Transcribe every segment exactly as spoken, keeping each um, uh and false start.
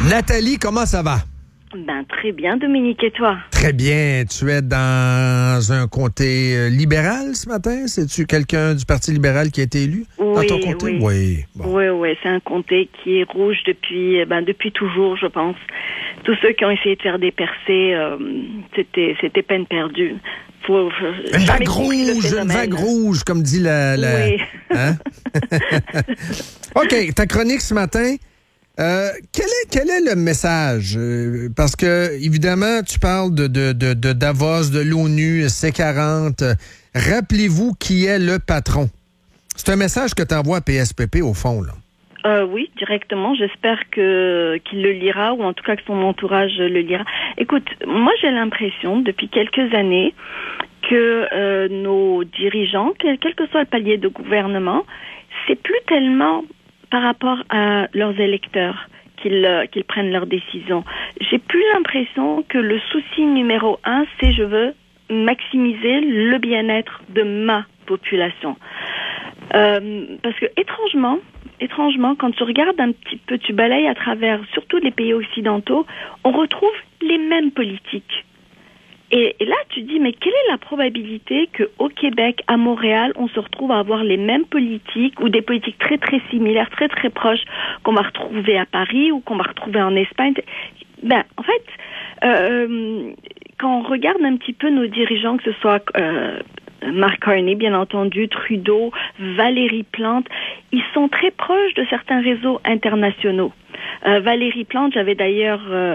Nathalie, comment ça va? Ben, très bien, Dominique, et toi? Très bien. Tu es dans un comté euh, libéral ce matin? C'est-tu quelqu'un du Parti libéral qui a été élu oui, dans ton comté? Oui, oui. Bon. Oui, oui, c'est un comté qui est rouge depuis, ben, depuis toujours, je pense. Tous ceux qui ont essayé de faire des percées, euh, c'était, c'était peine perdue. Faut, une vague rouge, une vague rouge, comme dit la... la... Oui. Hein? OK, ta chronique ce matin... Euh, quel est quel est le message? Euh, parce que, évidemment, tu parles de, de, de, de Davos, de l'ONU, C quarante. Rappelez-vous qui est le patron. C'est un message que tu envoies à P S P P, au fond, là. Euh, oui, directement. J'espère que qu'il le lira, ou en tout cas que son entourage le lira. Écoute, moi j'ai l'impression, depuis quelques années, que euh, nos dirigeants, quel, quel que soit le palier de gouvernement, c'est plus tellement par rapport à leurs électeurs qu'ils, euh, qu'ils prennent leurs décisions. J'ai plus l'impression que le souci numéro un, c'est je veux maximiser le bien-être de ma population. Euh, parce que étrangement, étrangement, quand tu regardes un petit peu, tu balayes à travers, surtout les pays occidentaux, on retrouve les mêmes politiques. Et, et là, tu dis, mais quelle est la probabilité qu'au Québec, à Montréal, on se retrouve à avoir les mêmes politiques ou des politiques très, très similaires, très, très proches qu'on va retrouver à Paris ou qu'on va retrouver en Espagne? Ben, en fait, euh, quand on regarde un petit peu nos dirigeants, que ce soit euh, Mark Carney, bien entendu, Trudeau, Valérie Plante, ils sont très proches de certains réseaux internationaux. Euh, Valérie Plante, j'avais d'ailleurs... Euh,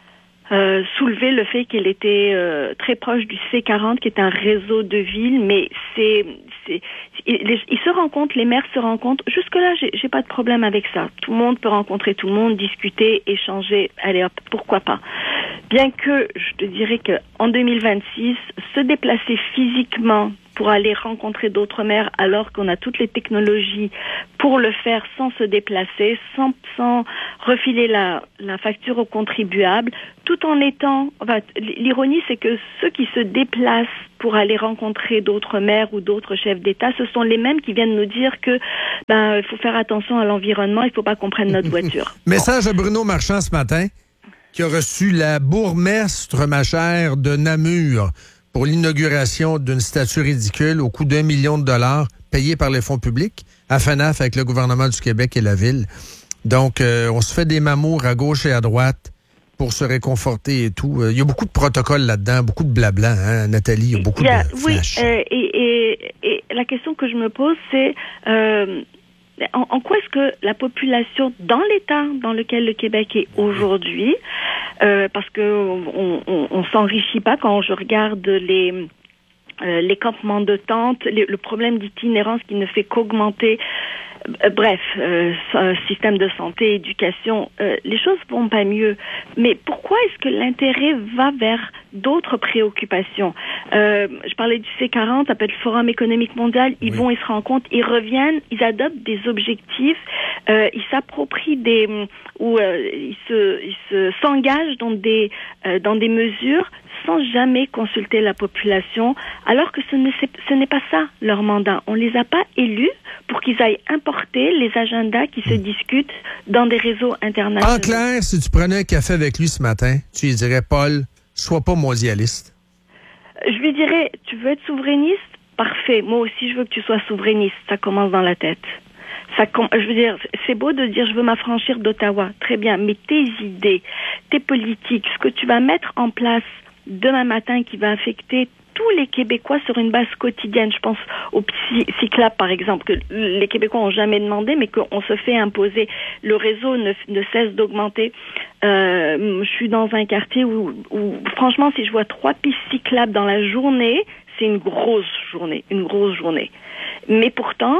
Euh, soulever le fait qu'elle était euh, très proche du C quarante, qui est un réseau de villes, mais c'est, c'est ils, ils se rencontrent, les maires se rencontrent. Jusque-là, j'ai, j'ai pas de problème avec ça. Tout le monde peut rencontrer tout le monde, discuter, échanger. Allez hop, pourquoi pas. Bien que je te dirais que en deux mille vingt-six, se déplacer physiquement pour aller rencontrer d'autres maires alors qu'on a toutes les technologies pour le faire sans se déplacer, sans, sans refiler la, la facture aux contribuables, tout en étant... Enfin, l'ironie, c'est que ceux qui se déplacent pour aller rencontrer d'autres maires ou d'autres chefs d'État, ce sont les mêmes qui viennent nous dire que ben, il faut faire attention à l'environnement, il ne faut pas qu'on prenne notre voiture. Message à Bruno Marchand ce matin, qui a reçu la bourgmestre, ma chère, de Namur, pour l'inauguration d'une statue ridicule au coût d'un million de dollars payée par les fonds publics à F A N A F avec le gouvernement du Québec et la ville. Donc, euh, on se fait des mamours à gauche et à droite pour se réconforter et tout. Il y a beaucoup de protocoles là-dedans, beaucoup de blabla, hein, Nathalie, il y a beaucoup il y a, de flash. Oui, euh, et, et, et la question que je me pose, c'est... Euh, En, en quoi est-ce que la population, dans l'état dans lequel le Québec est aujourd'hui, euh, parce que on, on, on s'enrichit pas quand je regarde les euh, les campements de tentes, les, le problème d'itinérance qui ne fait qu'augmenter. Euh, bref, euh, un système de santé, éducation, euh, les choses vont pas mieux. Mais pourquoi est-ce que l'intérêt va vers d'autres préoccupations? Euh, je parlais du C quarante, ça peut être le Forum économique mondial, ils oui. vont, ils se rencontrent, ils reviennent, ils adoptent des objectifs, euh, ils s'approprient des... ou euh, ils se, ils se, s'engagent dans des, euh, dans des mesures sans jamais consulter la population, alors que ce n'est, ce n'est pas ça leur mandat. On les a pas élus pour qu'ils aillent importer les agendas qui se discutent dans des réseaux internationaux. En clair, si tu prenais un café avec lui ce matin, tu lui dirais, Paul, sois pas mondialiste. Je lui dirais, tu veux être souverainiste? Parfait. Moi aussi, je veux que tu sois souverainiste. Ça commence dans la tête. Ça, je veux dire, c'est beau de dire, je veux m'affranchir d'Ottawa. Très bien. Mais tes idées, tes politiques, ce que tu vas mettre en place demain matin qui va affecter tous les Québécois sur une base quotidienne. Je pense au Cyclable, par exemple, que les Québécois n'ont jamais demandé, mais qu'on se fait imposer. Le réseau ne, ne cesse d'augmenter. Euh, je suis dans un quartier où, où, franchement, si je vois trois pistes cyclables dans la journée, c'est une grosse journée, une grosse journée. Mais pourtant,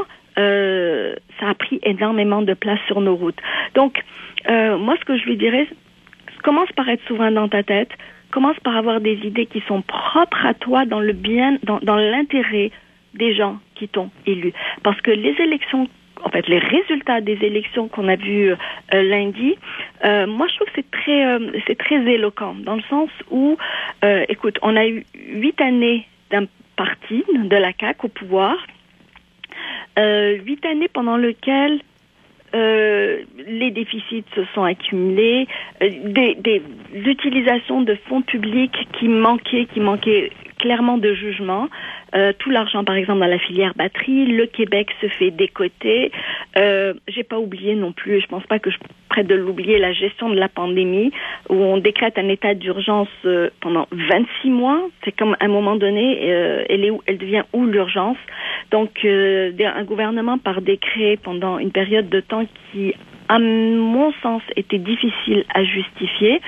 euh, ça a pris énormément de place sur nos routes. Donc, euh, moi, ce que je lui dirais, commence par être souverain dans ta tête. Commence par avoir des idées qui sont propres à toi dans le bien, dans, dans l'intérêt des gens qui t'ont élu. Parce que les élections, en fait, les résultats des élections qu'on a vues euh, lundi, euh, moi je trouve que c'est très, euh, c'est très éloquent dans le sens où, euh, écoute, on a eu huit années d'un parti de la C A Q au pouvoir, euh, huit années pendant lesquelles euh, les déficits se sont accumulés, euh, des, des, l'utilisation de fonds publics qui manquaient, qui manquaient clairement de jugement. Euh, tout l'argent, par exemple, dans la filière batterie, le Québec se fait décoter. Euh, j'ai pas oublié non plus, et je pense pas que je suis prête de l'oublier, la gestion de la pandémie, où on décrète un état d'urgence euh, pendant vingt-six mois. C'est comme à un moment donné, euh, elle est où, elle devient où l'urgence. Donc, euh, un gouvernement par décret pendant une période de temps qui, à mon sens, était difficile à justifier.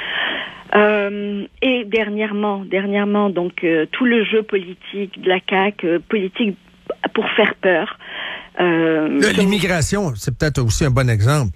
Euh, et dernièrement, dernièrement, donc euh, tout le jeu politique de la C A Q, euh, politique pour faire peur. Euh, le, l'immigration, c'est peut-être aussi un bon exemple.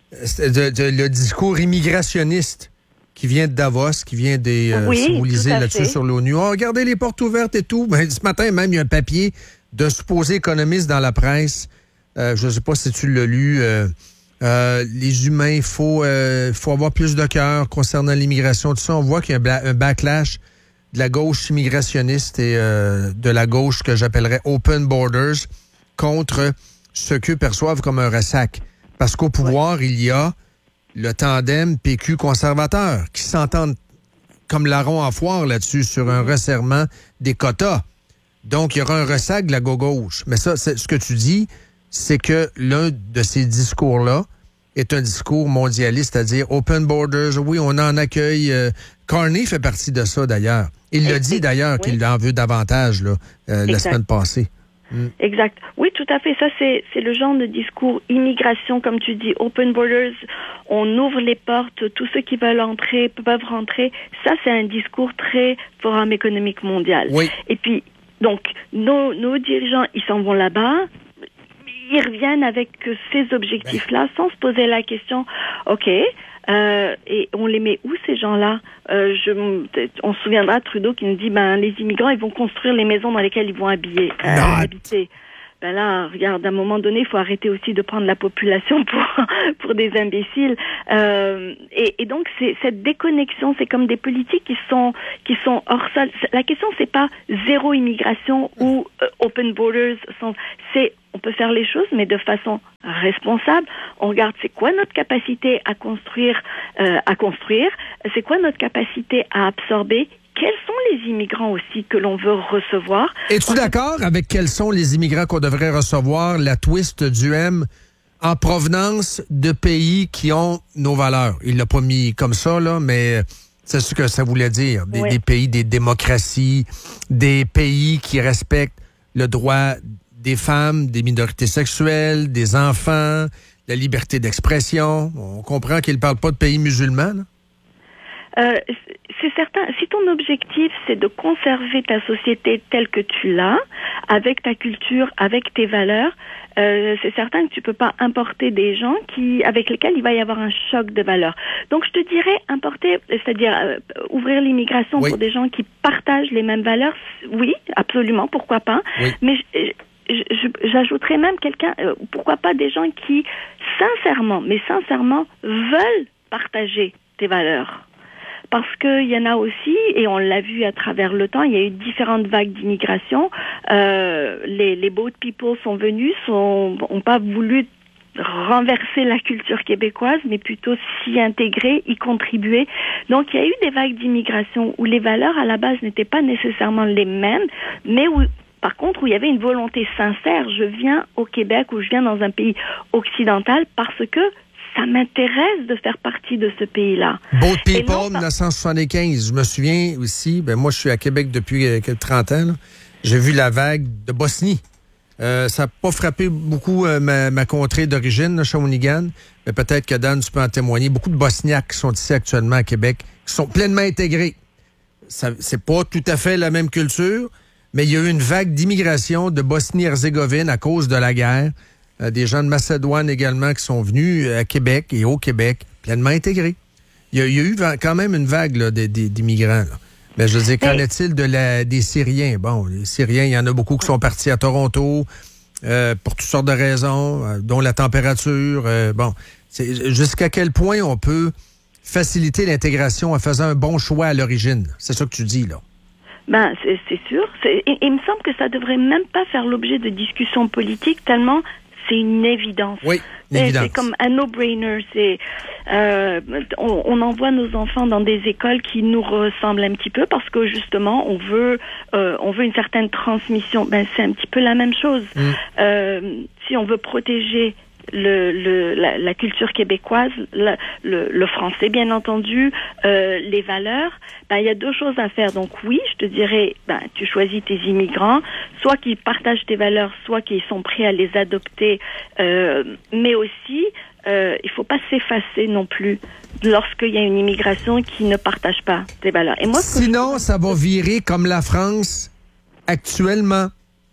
De, de, le discours immigrationniste qui vient de Davos, qui vient des euh, oui, symboliser là-dessus fait. sur l'ONU. Oh, regardez les portes ouvertes et tout. Ben, ce matin, même, il y a un papier de supposés économistes dans la presse. Euh, je ne sais pas si tu l'as lu. Euh, Euh, les humains, il faut, euh, faut avoir plus de cœur concernant l'immigration. Tout ça, on voit qu'il y a un, bla- un backlash de la gauche immigrationniste et euh, de la gauche que j'appellerais open borders contre ce qu'eux perçoivent comme un ressac. Parce qu'au pouvoir, ouais. il y a le tandem P Q conservateur qui s'entendent comme larron en foire là-dessus sur un resserrement des quotas. Donc, il y aura un ressac de la gauche. Mais ça, c'est ce que tu dis, c'est que l'un de ces discours-là est un discours mondialiste, c'est-à-dire open borders. Oui, on en accueille. Euh, Carney fait partie de ça, d'ailleurs. Il l'a dit, d'ailleurs, oui. qu'il en veut davantage là, euh, la semaine passée. Mm. Exact. Oui, tout à fait. Ça, c'est, c'est le genre de discours immigration, comme tu dis, open borders. On ouvre les portes. Tous ceux qui veulent entrer peuvent rentrer. Ça, c'est un discours très Forum économique mondial. Oui. Et puis, donc, nos, nos dirigeants, ils s'en vont là-bas. Ils reviennent avec ces objectifs-là sans se poser la question, OK, euh, et on les met où ces gens-là? euh, je, On se souviendra de Trudeau qui nous dit, ben les immigrants, ils vont construire les maisons dans lesquelles ils vont habiller, euh, habiter. Ben là, regarde, à un moment donné, il faut arrêter aussi de prendre la population pour pour des imbéciles. Euh, et, et donc, c'est cette déconnexion, c'est comme des politiques qui sont qui sont hors sol. La question, c'est pas zéro immigration ou euh, open borders. C'est on peut faire les choses, mais de façon responsable. On regarde, c'est quoi notre capacité à construire, euh, à construire. C'est quoi notre capacité à absorber. Quels sont les immigrants aussi que l'on veut recevoir? Es-tu d'accord avec quels sont les immigrants qu'on devrait recevoir, la twist du M, en provenance de pays qui ont nos valeurs? Il l'a pas mis comme ça, là, mais c'est ce que ça voulait dire. Des, oui. des pays, des démocraties, des pays qui respectent le droit des femmes, des minorités sexuelles, des enfants, la liberté d'expression. On comprend qu'il ne parle pas de pays musulmans, là? Euh, c'est certain, si ton objectif c'est de conserver ta société telle que tu l'as, avec ta culture, avec tes valeurs, euh, c'est certain que tu peux pas importer des gens qui, avec lesquels il va y avoir un choc de valeurs. Donc je te dirais importer, c'est-à-dire euh, ouvrir l'immigration oui. pour des gens qui partagent les mêmes valeurs, oui, absolument, pourquoi pas, oui. mais je, je, je, j'ajouterais même quelqu'un, euh, pourquoi pas des gens qui sincèrement, mais sincèrement veulent partager tes valeurs. Parce qu'il y en a aussi, et on l'a vu à travers le temps, il y a eu différentes vagues d'immigration. Euh, les, les boat people sont venus, sont, ont pas voulu renverser la culture québécoise, mais plutôt s'y intégrer, y contribuer. Donc, il y a eu des vagues d'immigration où les valeurs, à la base, n'étaient pas nécessairement les mêmes, mais où, par contre, où il y avait une volonté sincère. Je viens au Québec ou je viens dans un pays occidental parce que ça m'intéresse de faire partie de ce pays-là. Boat People, dix-neuf cent soixante-quinze. Je me souviens aussi, ben moi, je suis à Québec depuis euh, trente ans. Là. J'ai vu la vague de Bosnie. Euh, ça n'a pas frappé beaucoup euh, ma, ma contrée d'origine, là, Shawinigan, mais peut-être que Dan, tu peux en témoigner. Beaucoup de Bosniaques qui sont ici actuellement à Québec, qui sont pleinement intégrés. Ça, c'est pas tout à fait la même culture, mais il y a eu une vague d'immigration de Bosnie-Herzégovine à cause de la guerre. Euh, des gens de Macédoine également qui sont venus à Québec et au Québec, pleinement intégrés. Il y a, il y a eu quand même une vague là, d'immigrants. Là. Mais je veux dire, qu'en est-il de la, des Syriens? Bon, les Syriens, il y en a beaucoup qui sont partis à Toronto euh, pour toutes sortes de raisons, euh, dont la température. Euh, bon, c'est, jusqu'à quel point on peut faciliter l'intégration en faisant un bon choix à l'origine? C'est ça que tu dis, là. Ben, c'est, c'est sûr. C'est, il, il me semble que ça devrait même pas faire l'objet de discussions politiques tellement c'est une évidence. Oui, une c'est, évidence. c'est comme un no-brainer. C'est, euh, on, on envoie nos enfants dans des écoles qui nous ressemblent un petit peu parce que justement, on veut, euh, on veut une certaine transmission. Ben, c'est un petit peu la même chose. Mm. Euh, si on veut protéger Le, le, la, la culture québécoise, le, le, le français bien entendu, euh, les valeurs, ben il y a deux choses à faire. Donc oui, je te dirais, ben tu choisis tes immigrants, soit qu'ils partagent tes valeurs, soit qu'ils sont prêts à les adopter, euh, mais aussi euh, il faut pas s'effacer non plus lorsqu'il y a une immigration qui ne partage pas tes valeurs. Et moi, sinon, je... ça va virer comme la France actuellement.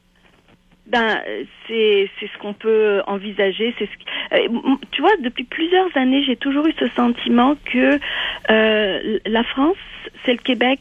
Ben, c'est c'est ce qu'on peut envisager. C'est ce qui, euh, tu vois, depuis plusieurs années, j'ai toujours eu ce sentiment que euh, la France, c'est le Québec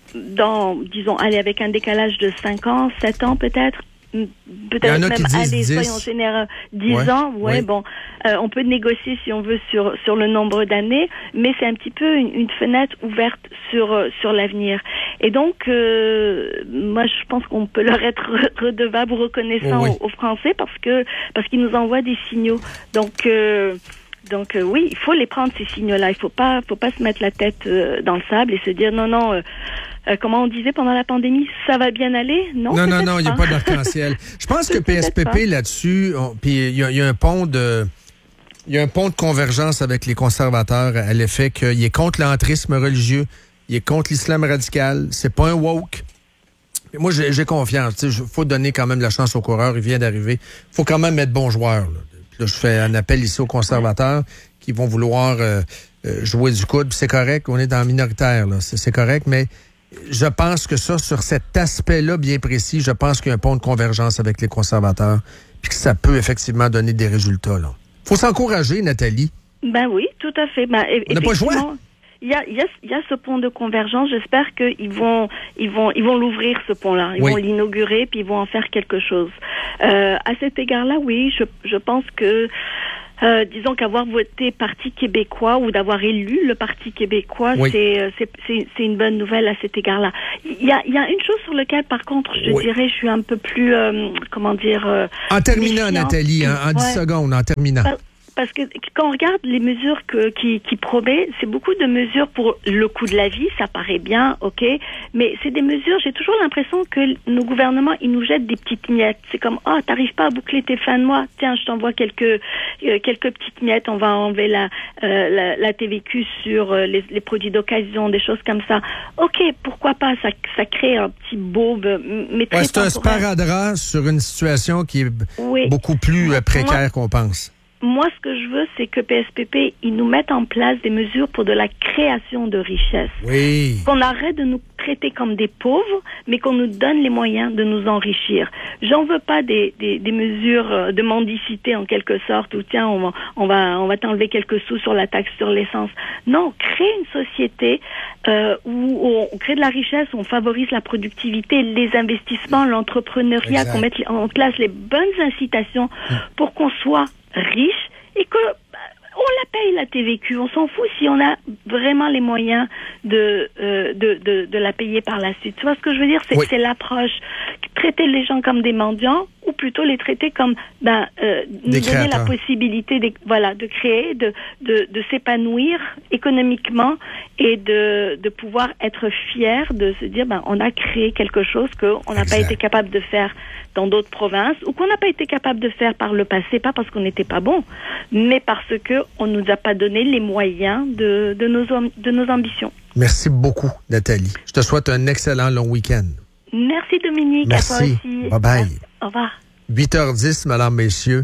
dans, disons, allez, avec un décalage de cinq ans, sept ans peut-être. Peut-être même aller, soyons généreux, dix ouais, ans, ouais, ouais. bon, euh, on peut négocier si on veut sur sur le nombre d'années, mais c'est un petit peu une, une fenêtre ouverte sur euh, sur l'avenir. Et donc, euh, moi, je pense qu'on peut leur être redevable ou reconnaissant oui. aux, aux Français parce que parce qu'ils nous envoient des signaux. Donc euh, donc euh, oui, il faut les prendre ces signaux-là. Il faut pas faut pas se mettre la tête euh, dans le sable et se dire non non. Euh, Euh, comment on disait pendant la pandémie, ça va bien aller? Non, non, non, non, il n'y a pas d'arc-en-ciel. Je pense que P S P P, là-dessus, puis il y, y a un pont de... Il y a un pont de convergence avec les conservateurs à l'effet qu'il est contre l'entrisme religieux, il est contre l'islam radical, c'est pas un woke. Mais moi, j'ai, j'ai confiance. Il faut donner quand même la chance au coureur, il vient d'arriver. Il faut quand même être bon joueur. Là. Là, je fais un appel ici aux conservateurs qui vont vouloir euh, euh, jouer du coude. C'est correct, on est dans minoritaire, là. C'est, c'est correct, mais... Je pense que ça, sur cet aspect-là bien précis, je pense qu'il y a un pont de convergence avec les conservateurs puis que ça peut effectivement donner des résultats. Il faut s'encourager, Nathalie. Ben oui, tout à fait. Ben, On n'a pas le choix. Il y a, il y a, il y a ce pont de convergence. J'espère qu'ils vont, ils vont, ils vont l'ouvrir, ce pont-là. Ils oui. vont l'inaugurer puis ils vont en faire quelque chose. Euh, à cet égard-là, oui, je, je pense que Euh, disons qu'avoir voté Parti québécois ou d'avoir élu le Parti québécois, oui. c'est, c'est, c'est, c'est une bonne nouvelle à cet égard-là. Il y a, il y a une chose sur laquelle, par contre, je oui. dirais, je suis un peu plus, euh, comment dire... Euh, en terminant, méfiant. Nathalie, hein, en dix ouais. secondes, en terminant. Par- Parce que quand on regarde les mesures que, qui, qui promet, c'est beaucoup de mesures pour le coût de la vie, ça paraît bien, ok, mais c'est des mesures, j'ai toujours l'impression que nos gouvernements, ils nous jettent des petites miettes. C'est comme, oh, t'arrives pas à boucler tes fins de mois, tiens, je t'envoie quelques euh, quelques petites miettes, on va enlever la, euh, la, la T V Q sur euh, les, les produits d'occasion, des choses comme ça. Ok, pourquoi pas, ça, ça crée un petit baume, mais très ouais, c'est un sparadrap sur une situation qui est oui. beaucoup plus euh, précaire Moi, qu'on pense. Moi, ce que je veux, c'est que P S P P, ils nous mettent en place des mesures pour de la création de richesse. Oui. Qu'on arrête de nous traiter comme des pauvres, mais qu'on nous donne les moyens de nous enrichir. J'en veux pas des, des, des mesures de mendicité, en quelque sorte, où tiens, on va, on va, on va t'enlever quelques sous sur la taxe sur l'essence. Non, créer une société euh, où on crée de la richesse, on favorise la productivité, les investissements, l'entrepreneuriat, exact. Qu'on mette en place les bonnes incitations mmh. pour qu'on soit riche et que on la paye la T V Q, on s'en fout si on a vraiment les moyens de euh, de, de de la payer par la suite. Tu vois ce que je veux dire, c'est oui. c'est l'approche, traiter les gens comme des mendiants ou plutôt les traiter comme ben euh, nous donner la possibilité de voilà de créer, de de de s'épanouir économiquement et de de pouvoir être fier de se dire ben on a créé quelque chose que on n'a pas été capable de faire dans d'autres provinces ou qu'on n'a pas été capable de faire par le passé, pas parce qu'on n'était pas bon, mais parce que on nous a pas donné les moyens de de nos de nos ambitions. Merci beaucoup, Nathalie. Je te souhaite un excellent long week-end. Merci Dominique. Merci. À toi aussi. Bye bye. Au revoir. huit heures dix, mesdames, messieurs.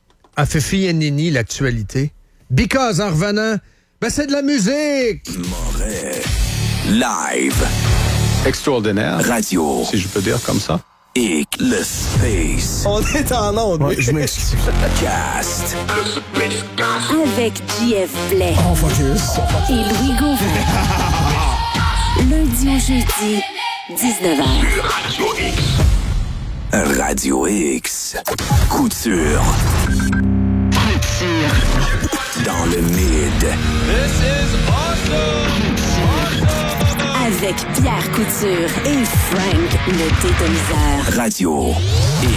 Afifi et Nini, l'actualité. Because en revenant, ben c'est de la musique. Moret. Live. Extraordinaire. Radio. Si je peux dire comme ça. Et le space. On est en onde. Ouais, je m'excuse. Cast. Avec J F Blais. Oh, focus. Et Louis Gauvin. Lundi au jeudi, dix-neuf heures. Radio X. Radio X. Couture. Couture. Dans le mid. This is awesome. Avec Pierre Couture et Frank le Détoniseur. Radio